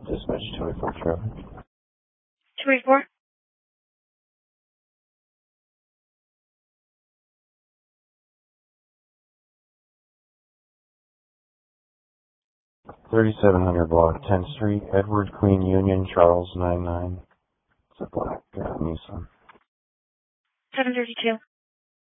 Dispatch 284 traffic. 284? $3,700 block, 10th Street, Edward Queen Union, Charles 99. It's a black Nissan. 732.